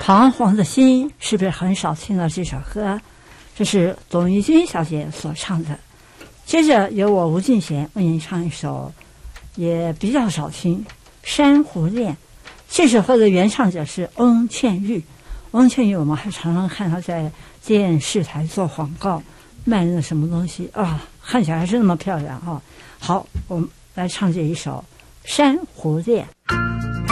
彷徨的心是不是很少听到这首歌？这是董玉君小姐所唱的。接着由我吴敬贤为您唱一首也比较少听《珊瑚恋》。这首歌的原唱者是翁倩玉。翁倩玉我们还常常看她在电视台做广告，卖那什么东西啊，看起来还是那么漂亮啊。好，我们来唱这一首《珊瑚恋》。